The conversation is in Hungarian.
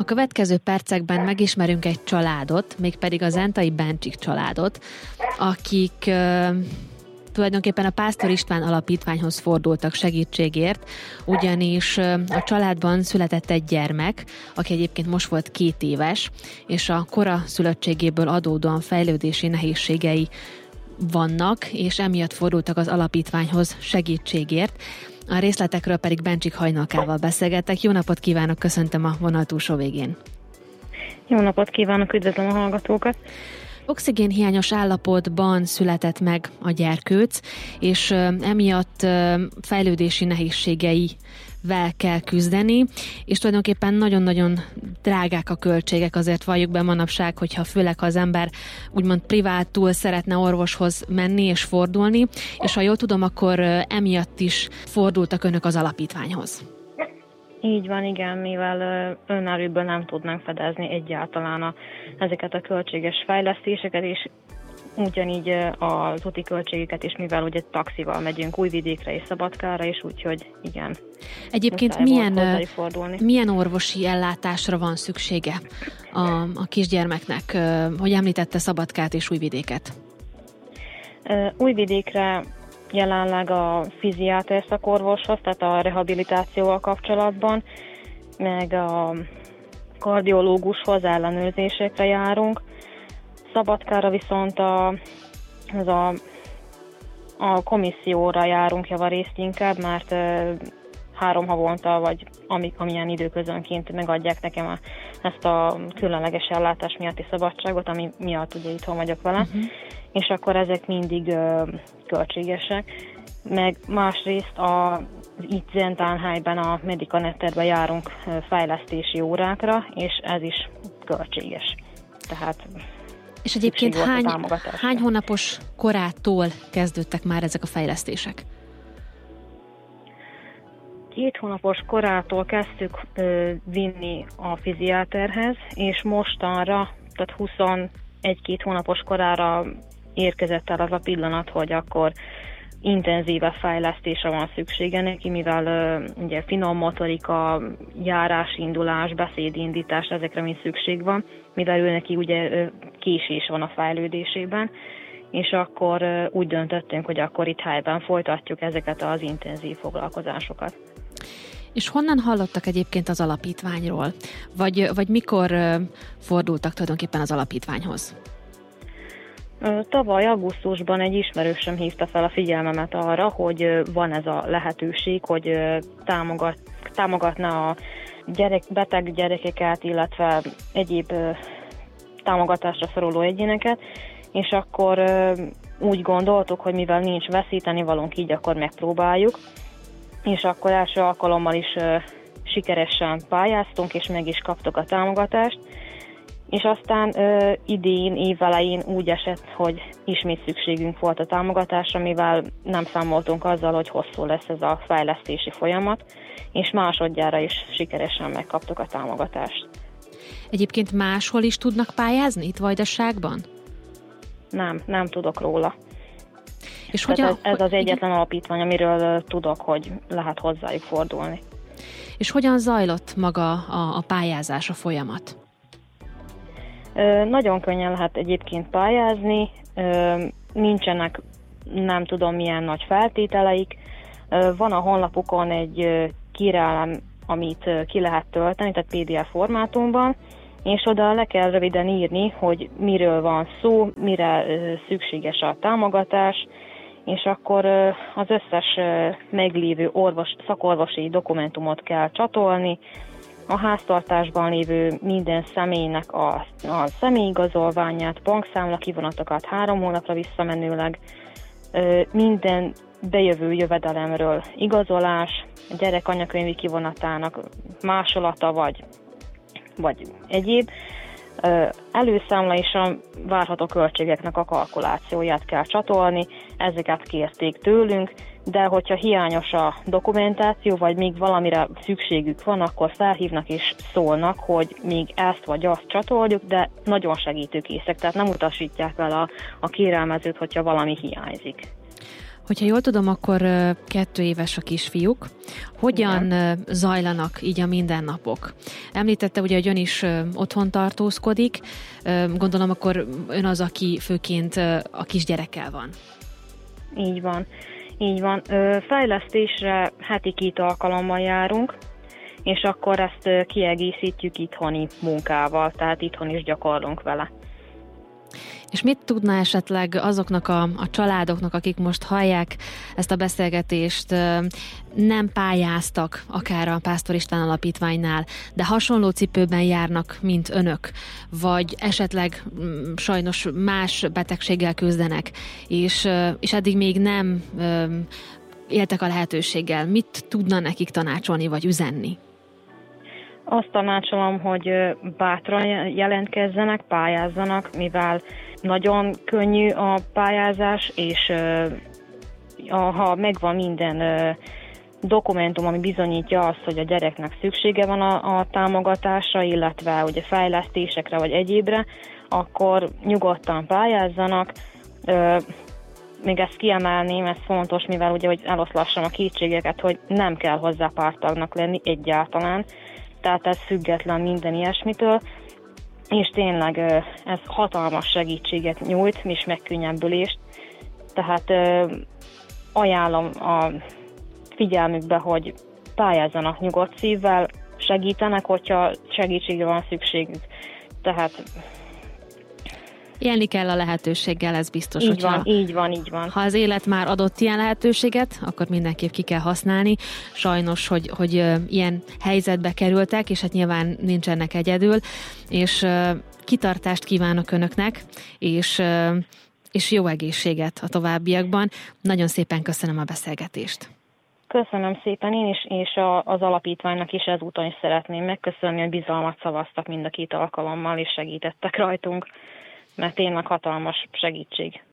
következő percekben megismerünk egy családot, mégpedig a zentai Bencsik családot, akik tulajdonképpen a Pásztor István Alapítványhoz fordultak segítségért, ugyanis a családban született egy gyermek, aki egyébként most volt 2 éves, és a kora szülöttségéből adódóan fejlődési nehézségei vannak, és emiatt fordultak az alapítványhoz segítségért. A részletekről pedig Bencsik Hajnalkával beszélgettek. Jó napot kívánok, köszöntöm a vonal túlsó végén. Jó napot kívánok, üdvözlöm a hallgatókat! Oxigénhiányos állapotban született meg a gyerkőc, és emiatt fejlődési nehézségeivel kell küzdeni, és tulajdonképpen nagyon-nagyon drágák a költségek, azért valljuk be manapság, hogyha főleg ha az ember úgymond privátul szeretne orvoshoz menni és fordulni, és ha jól tudom, akkor emiatt is fordultak önök az alapítványhoz. Így van, igen, mivel önerőből nem tudnánk fedezni egyáltalán ezeket a költséges fejlesztéseket, és ugyanígy az úti költségeket is, mivel ugye taxival megyünk Újvidékre és Szabadkára, és úgyhogy igen. Egyébként milyen orvosi ellátásra van szüksége a kisgyermeknek? Hogy említette Szabadkát és Újvidéket? Újvidékre jelenleg a fiziáter szakorvoshoz, tehát a rehabilitációval kapcsolatban, meg a kardiológushoz ellenőrzésekre járunk. Szabadkára viszont a komisszióra járunk javarészt inkább, mert 3 havonta, vagy amilyen időközönként megadják nekem ezt a különleges ellátás miatti szabadságot, ami miatt ugye itthon vagyok vele, és akkor ezek mindig költségesek. Meg másrészt itt Zentánhelyben a Medicanetterben járunk fejlesztési órákra, és ez is költséges. Tehát és egyébként hány hónapos korától kezdődtek már ezek a fejlesztések? 2 hónapos korától kezdtük vinni a fiziáterhez, és mostanra, tehát 21-2 hónapos korára érkezett el az a pillanat, hogy akkor intenzívebb fejlesztésre van szüksége neki, mivel ugye finom motorika, járásindulás, beszédindítás, ezekre mind szükség van, mivel ő neki ugye késés van a fejlődésében, és akkor úgy döntöttünk, hogy akkor itt helyben folytatjuk ezeket az intenzív foglalkozásokat. És honnan hallottak egyébként az alapítványról? Vagy mikor fordultak tulajdonképpen az alapítványhoz? Tavaly augusztusban egy ismerősöm hívta fel a figyelmemet arra, hogy van ez a lehetőség, hogy támogatna a beteg gyerekeket, illetve egyéb támogatásra szoruló egyéneket, és akkor úgy gondoltuk, hogy mivel nincs veszítenivalónk, így akkor megpróbáljuk, és akkor első alkalommal is sikeresen pályáztunk, és meg is kaptuk a támogatást, és aztán idén, évelején úgy esett, hogy ismét szükségünk volt a támogatásra, mivel nem számoltunk azzal, hogy hosszú lesz ez a fejlesztési folyamat, és másodjára is sikeresen megkaptuk a támogatást. Egyébként máshol is tudnak pályázni itt Vajdaságban? Nem tudok róla. És ez az egyetlen alapítvány, amiről tudok, hogy lehet hozzájuk fordulni. És hogyan zajlott maga a pályázás, a folyamat? Nagyon könnyen lehet egyébként pályázni, nincsenek nem tudom milyen nagy feltételeik. Van a honlapukon egy kérelem, amit ki lehet tölteni, tehát PDF formátumban, és oda le kell röviden írni, hogy miről van szó, mire szükséges a támogatás, és akkor az összes meglévő szakorvosi dokumentumot kell csatolni, a háztartásban lévő minden személynek a személyigazolványát, bankszámla kivonatokat 3 hónapra visszamenőleg, minden bejövő jövedelemről igazolás, a gyerek anyakönyvi kivonatának másolata vagy egyéb, előszámla és a várható költségeknek a kalkulációját kell csatolni, ezeket kérték tőlünk, de hogyha hiányos a dokumentáció, vagy még valamire szükségük van, akkor felhívnak és szólnak, hogy még ezt vagy azt csatoljuk, de nagyon segítőkészek, tehát nem utasítják el a kérelmezőt, hogyha valami hiányzik. Hogyha jól tudom, akkor 2 éves a kisfiúk. Hogyan zajlanak így a mindennapok? Említette ugye, hogy ön is otthon tartózkodik. Gondolom, akkor ön az, aki főként a kisgyerekkel van. Így van. Így van. Fejlesztésre heti 2 alkalommal járunk, és akkor ezt kiegészítjük itthoni munkával, tehát itthon is gyakorlunk vele. És mit tudna esetleg azoknak a családoknak, akik most hallják ezt a beszélgetést, nem pályáztak akár a Pásztor István Alapítványnál, de hasonló cipőben járnak, mint önök, vagy esetleg sajnos más betegséggel küzdenek, és eddig még nem éltek a lehetőséggel. Mit tudna nekik tanácsolni, vagy üzenni? Azt tanácsolom, hogy bátran jelentkezzenek, pályázzanak, mivel nagyon könnyű a pályázás, és ha megvan minden dokumentum, ami bizonyítja azt, hogy a gyereknek szüksége van a támogatásra, illetve ugye fejlesztésekre vagy egyébre, akkor nyugodtan pályázzanak. Még ezt kiemelném, ez fontos, mivel ugye, hogy eloszlassam a kétségeket, hogy nem kell hozzá párttagnak lenni egyáltalán, tehát ez független minden ilyesmitől, és tényleg ez hatalmas segítséget nyújt, és megkönnyebbülést, tehát ajánlom a figyelmükbe, hogy pályázzanak nyugodt szívvel, segítenek, hogyha segítségre van szükségük, tehát élni kell a lehetőséggel, ez biztos. Így van. Ha az élet már adott ilyen lehetőséget, akkor mindenképp ki kell használni. Sajnos, hogy ilyen helyzetbe kerültek, és hát nyilván nincsenek egyedül, és kitartást kívánok önöknek, és jó egészséget a továbbiakban. Nagyon szépen köszönöm a beszélgetést. Köszönöm szépen én is, és az alapítványnak is ezúton is szeretném megköszönni, hogy bizalmat szavaztak mind a 2 alkalommal, és segítettek rajtunk, mert tényleg hatalmas segítség.